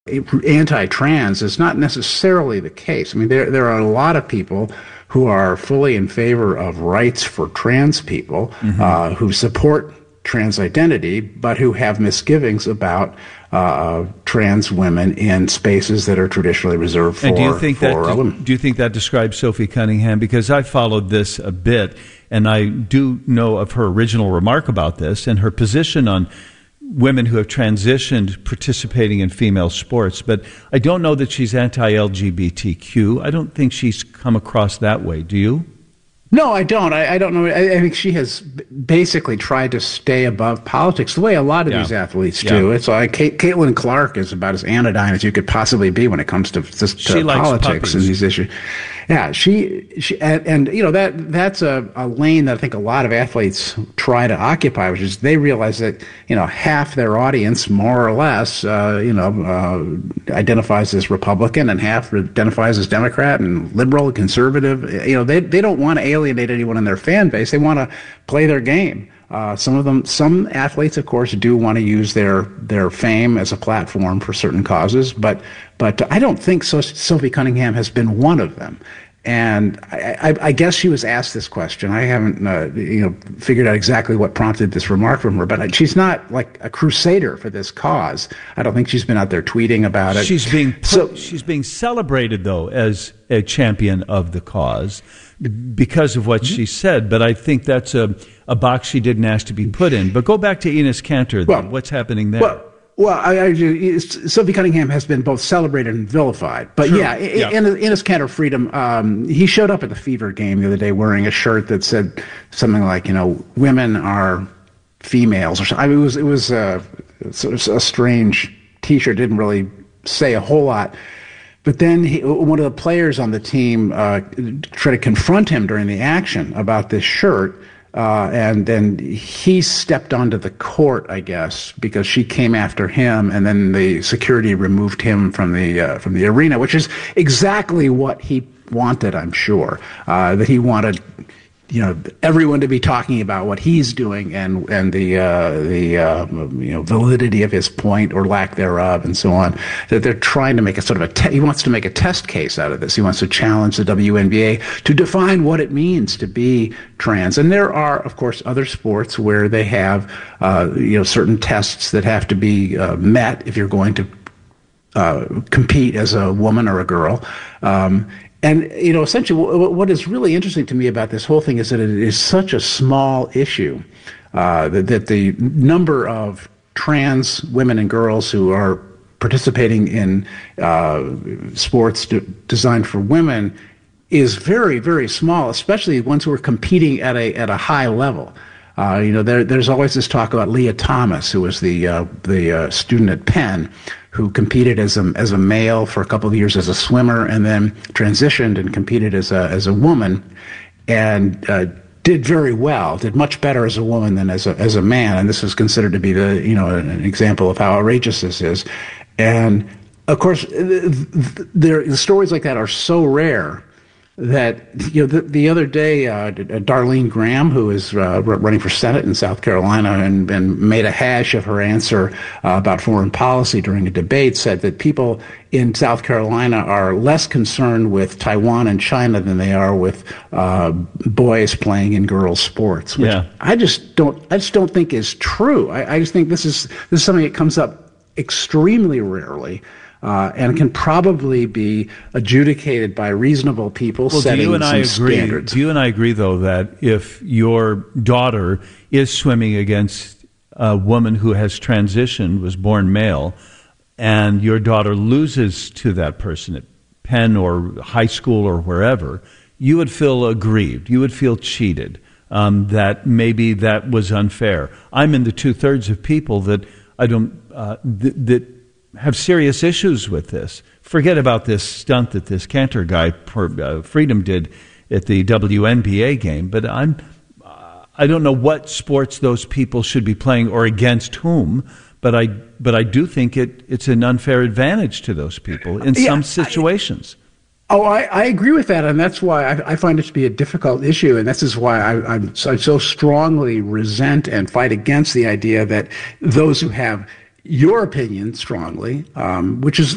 anti-trans is not necessarily the case. I mean, there are a lot of people who are fully in favor of rights for trans people, who support trans identity, but who have misgivings about trans women in spaces that are traditionally reserved for. And do you think women. Do you think that describes Sophie Cunningham? Because I followed this a bit, and I do know of her original remark about this and her position on women who have transitioned participating in female sports, but I don't know that she's anti-LGBTQ. I don't think she's come across that way. Do you? No, I don't. I don't know. I think she has basically tried to stay above politics the way a lot of these athletes do. It's like Caitlin Clark is about as anodyne as you could possibly be when it comes to politics and these issues. Yeah, she and you know that's a lane that I think a lot of athletes try to occupy, which is they realize that half their audience, more or less, identifies as Republican and half identifies as Democrat and liberal and conservative. They don't want to alienate anyone in their fan base. They want to play their game. Some athletes, of course, do want to use their fame as a platform for certain causes, but I don't think Sophie Cunningham has been one of them. And I guess she was asked this question. I haven't figured out exactly what prompted this remark from her, but she's not like a crusader for this cause. I don't think she's been out there tweeting about it. She's being celebrated, though, as a champion of the cause because of what she said, but I think that's a box she didn't ask to be put in. But go back to Enes Kanter, then. What's happening there? Sophie Cunningham has been both celebrated and vilified. But in Enes Kanter freedom, he showed up at the Fever game the other day wearing a shirt that said something like, women are females or something. I mean, it was a strange T-shirt. Didn't really say a whole lot. But then one of the players on the team tried to confront him during the action about this shirt. And then he stepped onto the court, I guess, because she came after him, and then the security removed him from the arena, which is exactly what he wanted, I'm sure. That he wanted, everyone to be talking about what he's doing and the validity of his point or lack thereof, and so on. That they're trying to make a sort of he wants to make a test case out of this. He wants to challenge the WNBA to define what it means to be trans. And there are, of course, other sports where they have certain tests that have to be met if you're going to compete as a woman or a girl. And, essentially what is really interesting to me about this whole thing is that it is such a small issue, that the number of trans women and girls who are participating in sports designed for women is very, very small, especially ones who are competing at a high level. There's always this talk about Leah Thomas, who was the student at Penn, who competed as a male for a couple of years as a swimmer, and then transitioned and competed as a woman, and did very well, did much better as a woman than as a man, and this is considered to be an example of how outrageous this is. And of course, the stories like that are so rare that the other day, Darlene Graham, who is running for Senate in South Carolina and made a hash of her answer about foreign policy during a debate, said that people in South Carolina are less concerned with Taiwan and China than they are with boys playing in girls' sports, which I just don't think is true. I just think this is something that comes up extremely rarely. And can probably be adjudicated by reasonable people setting some standards. Do you and I agree, though, that if your daughter is swimming against a woman who has transitioned, was born male, and your daughter loses to that person at Penn or high school or wherever, you would feel aggrieved, you would feel cheated, that maybe that was unfair? I'm in the 2/3 of people that I don't that have serious issues with this. Forget about this stunt that this Kanter guy, Freedom, did at the WNBA game, but I don't know what sports those people should be playing or against whom, but I do think it's an unfair advantage to those people in some situations. I agree with that, and that's why I find it to be a difficult issue, and this is why I so strongly resent and fight against the idea that those who have your opinion strongly, which is